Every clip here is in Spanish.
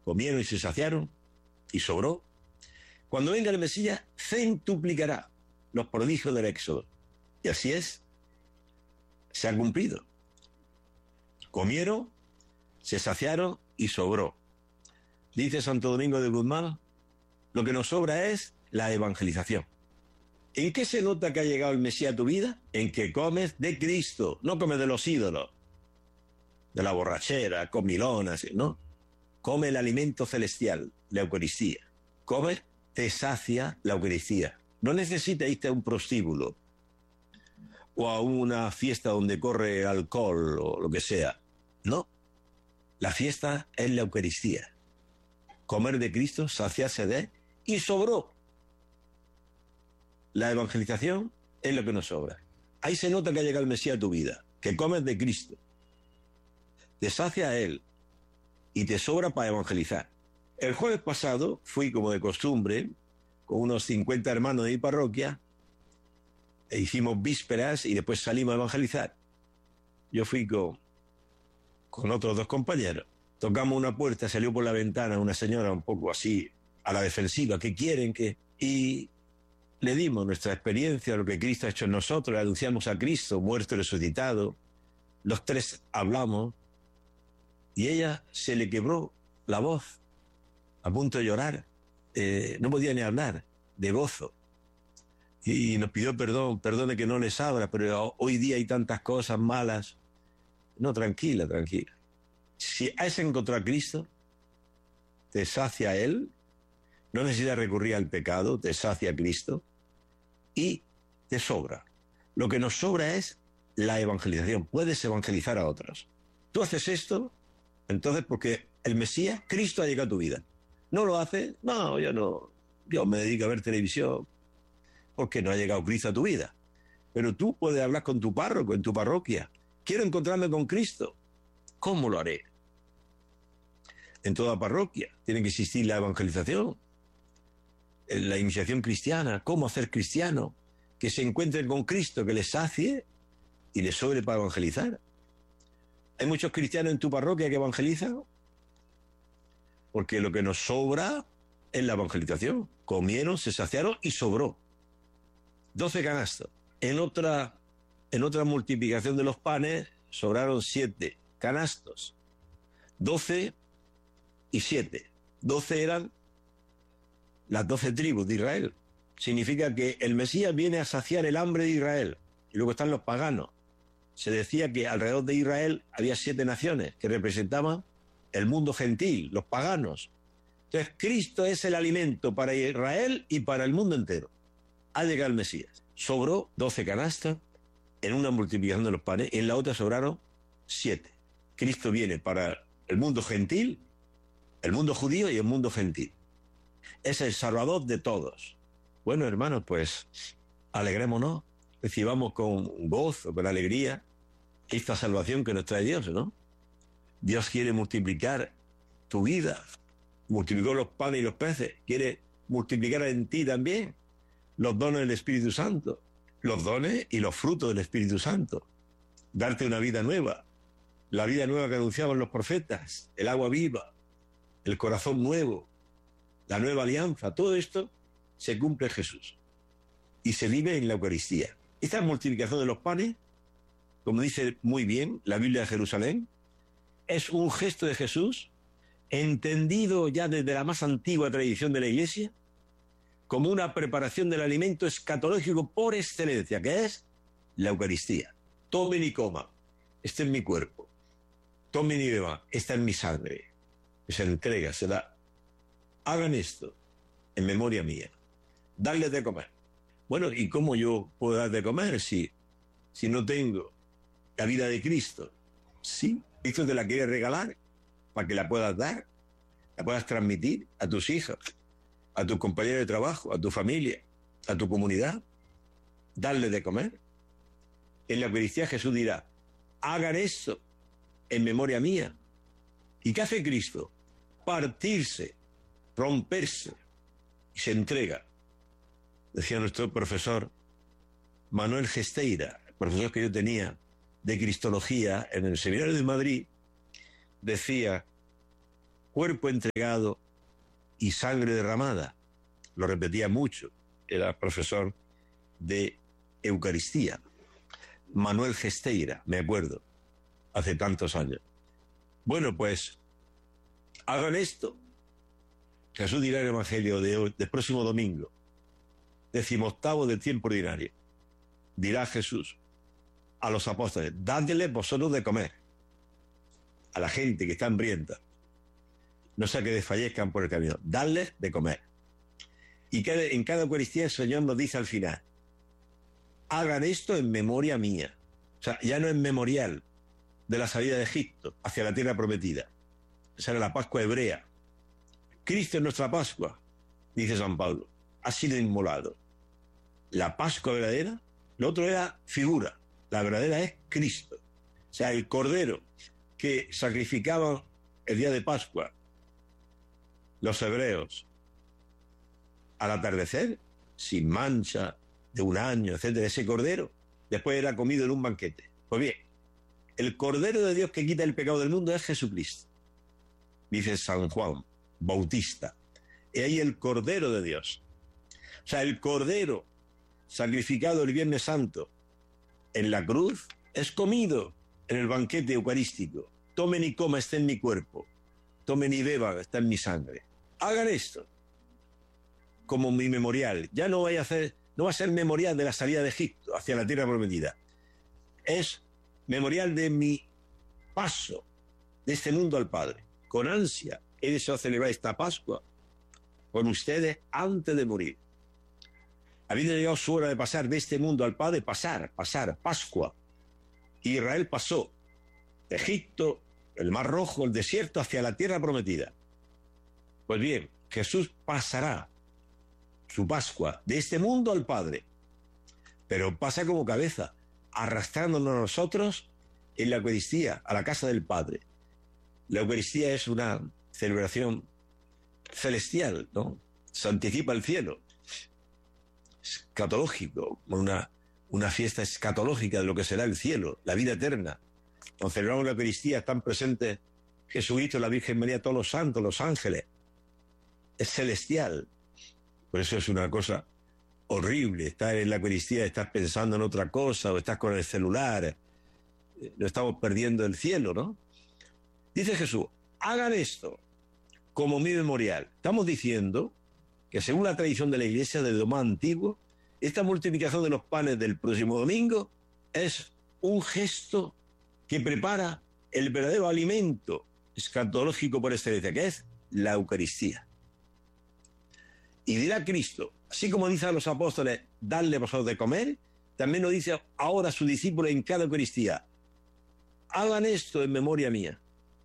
comieron y se saciaron y sobró. Cuando venga el Mesías, centuplicará los prodigios del Éxodo. Y así es. Se ha cumplido. Comieron, se saciaron y sobró. Dice Santo Domingo de Guzmán, lo que nos sobra es la evangelización. ¿En qué se nota que ha llegado el Mesías a tu vida? En que comes de Cristo, no comes de los ídolos, de la borrachera, comilonas, ¿no? Come el alimento celestial, la Eucaristía. Come, te sacia la Eucaristía. No necesitas irte a un prostíbulo o a una fiesta donde corre alcohol o lo que sea. No. La fiesta es la Eucaristía. Comer de Cristo, saciarse de él y sobró. La evangelización es lo que nos sobra. Ahí se nota que ha llegado el Mesías a tu vida, que comes de Cristo, te sacia a él y te sobra para evangelizar. El jueves pasado fui, como de costumbre, con unos 50 hermanos de mi parroquia, e hicimos vísperas y después salimos a evangelizar. Yo fui con otros 2 compañeros. Tocamos una puerta, salió por la ventana una señora un poco así, a la defensiva, ¿qué quieren? Y le dimos nuestra experiencia, lo que Cristo ha hecho en nosotros, le anunciamos a Cristo, muerto y resucitado. Los 3 hablamos y ella se le quebró la voz, a punto de llorar. No podía ni hablar, de gozo. Y nos pidió perdón, perdone que no les abra, pero hoy día hay tantas cosas malas. No, tranquila, tranquila. Si has encontrado a Cristo, te sacia a Él, no necesitas recurrir al pecado, te sacia a Cristo y te sobra. Lo que nos sobra es la evangelización. Puedes evangelizar a otros. Tú haces esto, entonces porque el Mesías, Cristo ha llegado a tu vida. ¿No lo haces? No, yo no. Yo me dedico a ver televisión porque no ha llegado Cristo a tu vida. Pero tú puedes hablar con tu párroco, en tu parroquia. Quiero encontrarme con Cristo. ¿Cómo lo haré? En toda parroquia tiene que existir la evangelización, la iniciación cristiana, cómo hacer cristiano, que se encuentren con Cristo, que les sacie y les sobre para evangelizar. ¿Hay muchos cristianos en tu parroquia que evangelizan? Porque lo que nos sobra es la evangelización. Comieron, se saciaron y sobró. 12 canastos. En otra multiplicación de los panes sobraron 7 canastos. 12 y 7. 12 eran las 12 tribus de Israel. Significa que el Mesías viene a saciar el hambre de Israel. Y luego están los paganos. Se decía que alrededor de Israel había 7 naciones que representaban el mundo gentil, los paganos. Entonces, Cristo es el alimento para Israel y para el mundo entero. Ha llegado el Mesías. Sobró 12 canastas en una multiplicación de los panes y en la otra sobraron 7. Cristo viene para el mundo gentil, el mundo judío y el mundo gentil. Es el Salvador de todos. Bueno, hermanos, pues alegrémonos, recibamos con gozo, con alegría esta salvación que nos trae Dios, ¿no? Dios quiere multiplicar tu vida. Multiplicó los panes y los peces. Quiere multiplicar en ti también los dones del Espíritu Santo. Los dones y los frutos del Espíritu Santo. Darte una vida nueva. La vida nueva que anunciaban los profetas. El agua viva. El corazón nuevo. La nueva alianza. Todo esto se cumple en Jesús. Y se vive en la Eucaristía. Esta multiplicación de los panes, como dice muy bien la Biblia de Jerusalén, es un gesto de Jesús entendido ya desde la más antigua tradición de la Iglesia como una preparación del alimento escatológico por excelencia, que es la Eucaristía. Tomen y coman, este es mi cuerpo. Tomen y beban, esta es mi sangre. Se entrega, se da. Hagan esto en memoria mía. Darles de comer. Bueno, ¿y cómo yo puedo dar de comer si no tengo la vida de Cristo? Sí, Cristo te la quiere regalar para que la puedas dar, la puedas transmitir a tus hijos, a tus compañeros de trabajo, a tu familia, a tu comunidad. Darle de comer. En la Eucaristía Jesús dirá, hagan esto en memoria mía. ¿Y qué hace Cristo? Partirse, romperse y se entrega. Decía nuestro profesor Manuel Gesteira, el profesor que yo tenía de Cristología en el Seminario de Madrid, decía cuerpo entregado y sangre derramada. Lo repetía mucho, era profesor de Eucaristía. Manuel Gesteira, me acuerdo, hace tantos años. Bueno, pues, hagan esto. Jesús dirá en el Evangelio del próximo domingo, 18º del tiempo ordinario. Dirá Jesús a los apóstoles, dadle vosotros de comer a la gente que está hambrienta, no sea que desfallezcan por el camino, dadles de comer. Y en cada Eucaristía el Señor nos dice al final, hagan esto en memoria mía. O sea, ya no es memorial de la salida de Egipto hacia la tierra prometida. Esa era la Pascua hebrea. Cristo es nuestra Pascua, dice San Pablo, ha sido inmolado. La Pascua verdadera, lo otro era figura, la verdadera es Cristo. O sea, el Cordero que sacrificaban el día de Pascua los hebreos al atardecer, sin mancha, de un año, etcétera, ese Cordero, después era comido en un banquete. Pues bien, el Cordero de Dios que quita el pecado del mundo es Jesucristo, dice San Juan Bautista. Y ahí el Cordero de Dios. O sea, el Cordero sacrificado el Viernes Santo en la cruz es comido en el banquete eucarístico. Tomen y coma, está en mi cuerpo. Tomen y beban, está en mi sangre. Hagan esto como mi memorial. Ya no va a ser memorial de la salida de Egipto hacia la tierra prometida. Es memorial de mi paso de este mundo al Padre. Con ansia he deseado celebrar esta Pascua con ustedes antes de morir. Habiendo llegado su hora de pasar de este mundo al Padre, pasar, Pascua. Israel pasó de Egipto, el Mar Rojo, el desierto, hacia la tierra prometida. Pues bien, Jesús pasará su Pascua de este mundo al Padre, pero pasa como cabeza, arrastrándonos a nosotros en la Eucaristía, a la casa del Padre. La Eucaristía es una celebración celestial, ¿no? Se anticipa el cielo. Escatológico, una fiesta escatológica de lo que será el cielo, la vida eterna. Cuando celebramos la Eucaristía están presentes Jesucristo, la Virgen María, todos los santos, los ángeles. Es celestial. Por eso es una cosa horrible estar en la Eucaristía, estás pensando en otra cosa o estás con el celular. No estamos perdiendo el cielo, ¿no? Dice Jesús, hagan esto como mi memorial. Estamos diciendo que según la tradición de la Iglesia desde lo más antiguo, esta multiplicación de los panes del próximo domingo es un gesto que prepara el verdadero alimento escatológico por excelencia, que es la Eucaristía. Y dirá Cristo, así como dice a los apóstoles, dadle vosotros de comer, también lo dice ahora a sus discípulos en cada Eucaristía, hagan esto en memoria mía.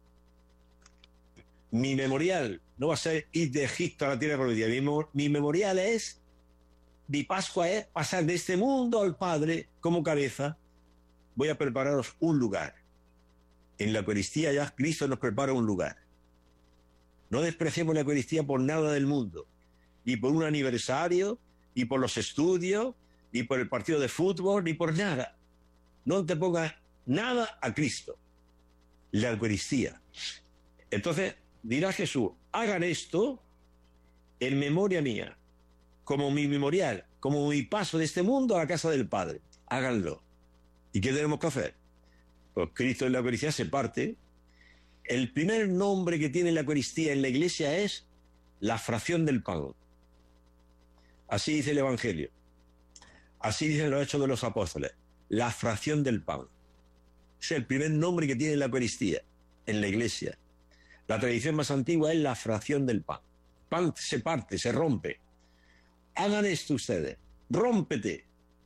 Mi memorial no va a ser ir de Egipto a la tierra prometida. Mi memorial es, mi Pascua es pasar de este mundo al Padre como cabeza. Voy a prepararos un lugar. En la Eucaristía ya Cristo nos prepara un lugar. No despreciemos la Eucaristía por nada del mundo, ni por un aniversario, ni por los estudios, ni por el partido de fútbol, ni por nada. No te pongas nada a Cristo. La Eucaristía. Entonces, dirá Jesús, hagan esto en memoria mía, como mi memorial, como mi paso de este mundo a la casa del Padre. Háganlo. ¿Y qué tenemos que hacer? Pues Cristo en la Eucaristía se parte. El primer nombre que tiene la Eucaristía en la Iglesia es la fracción del pan. Así dice el Evangelio. Así dicen los Hechos de los Apóstoles. La fracción del pan. Es el primer nombre que tiene la Eucaristía en la Iglesia. La tradición más antigua es la fracción del pan. Pan se parte, se rompe. Hagan esto ustedes. Rómpete.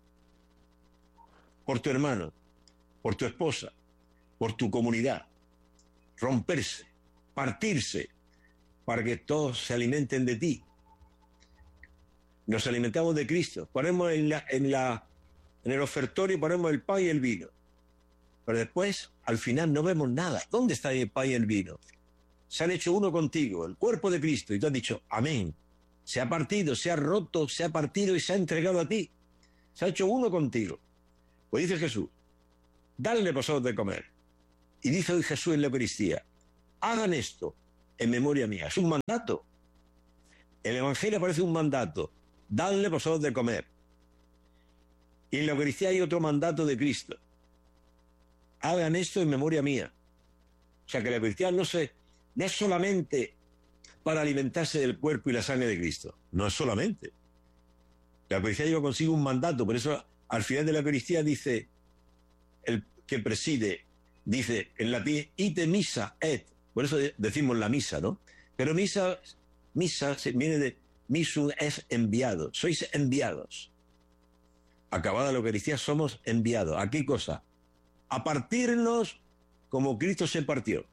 Por tu hermano, por tu esposa, por tu comunidad. Romperse, partirse, para que todos se alimenten de ti. Nos alimentamos de Cristo. Ponemos en el ofertorio ponemos el pan y el vino. Pero después, al final, no vemos nada. ¿Dónde está el pan y el vino? Se han hecho uno contigo, el cuerpo de Cristo, y tú has dicho, amén. Se ha partido, se ha roto, se ha partido y se ha entregado a ti. Se ha hecho uno contigo. Pues dice Jesús, dadle vosotros de comer. Y dice hoy Jesús en la Eucaristía, hagan esto en memoria mía. Es un mandato. En el Evangelio aparece un mandato. Dadle vosotros de comer. Y en la Eucaristía hay otro mandato de Cristo. Hagan esto en memoria mía. O sea que la Eucaristía no es solamente para alimentarse del cuerpo y la sangre de Cristo. No es solamente. La Eucaristía lleva consigo un mandato. Por eso al final de la Eucaristía dice, el que preside, dice en latín, ite missa et. Por eso decimos la misa, ¿no? Pero misa viene de misum, es enviado. Sois enviados. Acabada la Eucaristía somos enviados. ¿A qué cosa? A partirnos como Cristo se partió.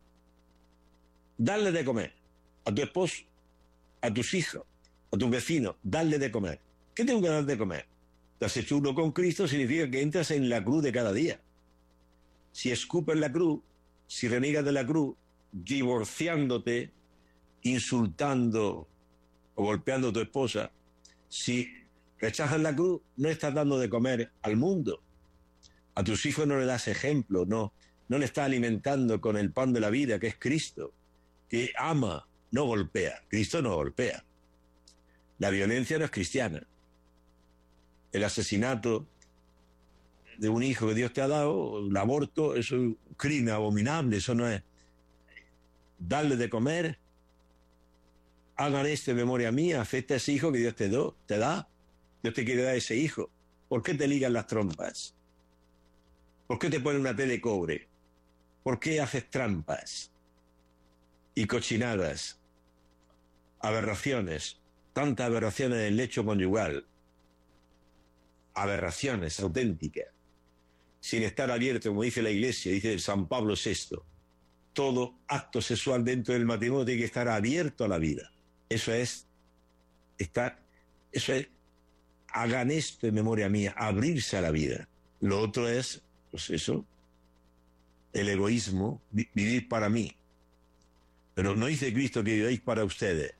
Darle de comer a tu esposo, a tus hijos, a tus vecinos, darle de comer. ¿Qué tengo que dar de comer? Te has hecho uno con Cristo, significa que entras en la cruz de cada día. Si escupes la cruz, si reniegas de la cruz, divorciándote, insultando o golpeando a tu esposa, si rechazas la cruz, no estás dando de comer al mundo. A tus hijos no le das ejemplo, no le estás alimentando con el pan de la vida, que es Cristo, que ama, no golpea. Cristo no golpea. La violencia no es cristiana. El asesinato de un hijo que Dios te ha dado, el aborto, eso es un crimen abominable, eso no es. Darle de comer, hagan esto en memoria mía, afecta a ese hijo que Dios te da. Dios te quiere dar ese hijo. ¿Por qué te ligan las trompas? ¿Por qué te ponen una T de cobre? ¿Por qué haces trampas y cochinadas? Aberraciones, tantas aberraciones en el lecho conyugal, aberraciones auténticas, sin estar abierto, como dice la Iglesia, dice San Pablo VI, todo acto sexual dentro del matrimonio tiene que estar abierto a la vida. Eso es, hagan esto en memoria mía, abrirse a la vida. Lo otro es, pues eso, el egoísmo, vivir para mí. Pero no dice Cristo que viváis para ustedes,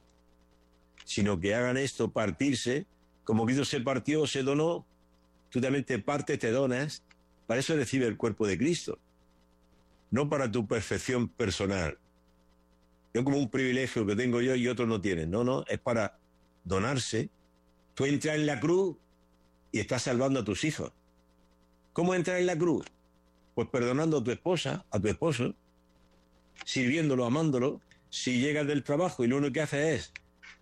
sino que hagan esto, partirse, como Cristo se partió, se donó, tú también te partes, te donas, para eso recibe el cuerpo de Cristo, no para tu perfección personal. Yo como un privilegio que tengo yo y otros no tienen, no, es para donarse. Tú entras en la cruz y estás salvando a tus hijos. ¿Cómo entrar en la cruz? Pues perdonando a tu esposa, a tu esposo, sirviéndolo, amándolo. Si llegas del trabajo y lo único que haces es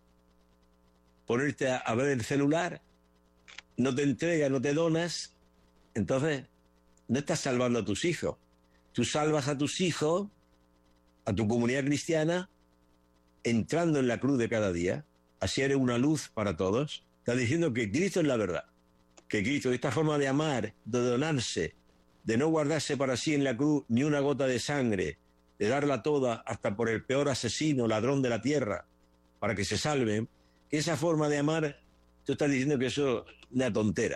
ponerte a ver el celular, no te entregas, no te donas, entonces no estás salvando a tus hijos. Tú salvas a tus hijos, a tu comunidad cristiana, entrando en la cruz de cada día. Así eres una luz para todos. Estás diciendo que Cristo es la verdad. Que Cristo, esta forma de amar, de donarse, de no guardarse para sí en la cruz ni una gota de sangre, de darla toda hasta por el peor asesino, ladrón de la tierra, para que se salven, que esa forma de amar, tú estás diciendo que eso es una tontera.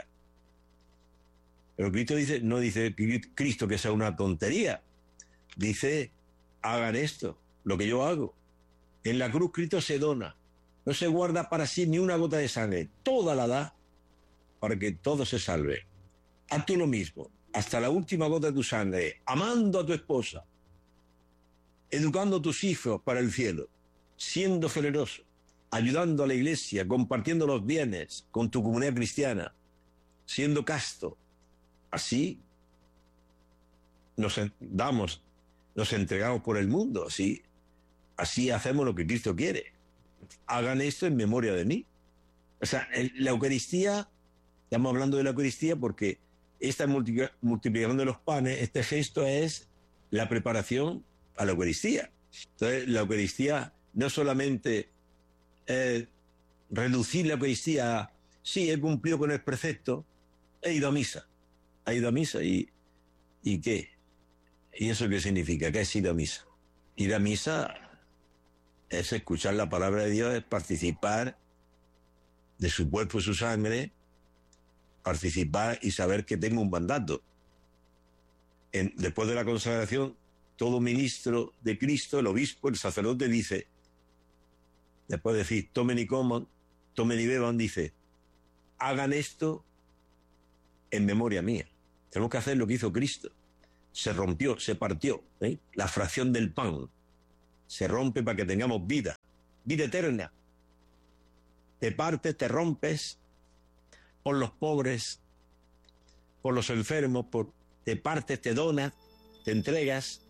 Pero Cristo dice, no dice Cristo que sea una tontería. Dice, hagan esto, lo que yo hago. En la cruz Cristo se dona. No se guarda para sí ni una gota de sangre. Toda la da para que todo se salve. Haz tú lo mismo, hasta la última gota de tu sangre, amando a tu esposa, educando a tus hijos para el cielo, siendo generoso, ayudando a la iglesia, compartiendo los bienes con tu comunidad cristiana, siendo casto. Así nos entregamos por el mundo, así hacemos lo que Cristo quiere. Hagan esto en memoria de mí. O sea, la Eucaristía, estamos hablando de la Eucaristía porque esta multiplicación de los panes, este gesto es la preparación a la Eucaristía. Entonces, la Eucaristía no solamente reducir la Eucaristía a, sí, he cumplido con el precepto, he ido a misa y ¿qué? ¿Y eso qué significa? ¿Qué es ir a misa? Ir a misa es escuchar la palabra de Dios, es participar de su cuerpo y su sangre, participar y saber que tengo un mandato. Después de la consagración, todo ministro de Cristo, el obispo, el sacerdote dice, después de decir, tomen y coman, tomen y beban, dice, hagan esto en memoria mía. Tenemos que hacer lo que hizo Cristo. Se rompió, se partió, la fracción del pan. se rompe para que tengamos vida, vida eterna. Te partes, te rompes por los pobres, por los enfermos, te partes, te donas, te entregas